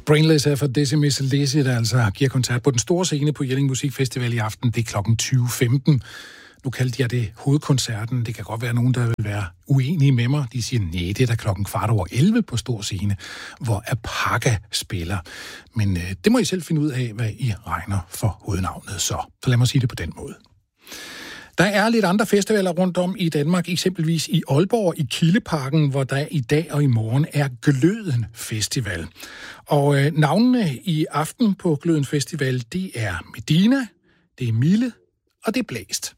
Brainless er for Decimus Lizzy, der altså giver koncert på den store scene på Jelling Musikfestival i aften. Det er kl. 20.15. Nu kaldte jeg det hovedkoncerten. Det kan godt være nogen, der vil være uenige med mig. De siger, nej, det er da 11:15 på stor scene, hvor Apaka spiller. Men det må I selv finde ud af, hvad I regner for hovednavnet så. Så lad mig sige det på den måde. Der er lidt andre festivaler rundt om i Danmark, eksempelvis i Aalborg i Kildeparken, hvor der i dag og i morgen er Gløden Festival. Og navnene i aften på Gløden Festival, det er Medina, det er Mille og det er Blæst.